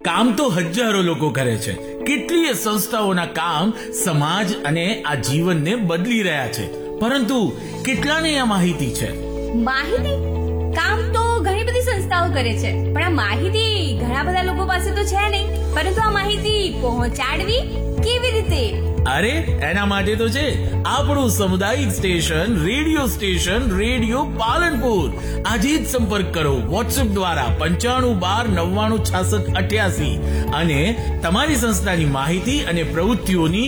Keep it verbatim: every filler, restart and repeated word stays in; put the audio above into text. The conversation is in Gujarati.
કામ તો હજારો લોકો કરે છે, કેટલીય સંસ્થાઓના કામ સમાજ અને આ જીવનને બદલી રહ્યા છે, પરંતુ કેટલાને આ માહિતી છે? માહિતી કામ તો ઘણી બધી સંસ્થાઓ કરે છે, પણ આ માહિતી ઘણા બધા લોકો પાસે તો છે નહીં. પરંતુ આ માહિતી પહોંચાડવી કેવી રીતે? અરે એના માટે તો છે આપણું સામુદાયિક station, radio station radio Palanpur. આજે જ સંપર્ક કરો વોટ્સએપ દ્વારા પંચાણું બાર નવ્વાણું છાસઠ અઠ્યાસી અને તમારી સંસ્થાની માહિતી અને પ્રવૃત્તિઓની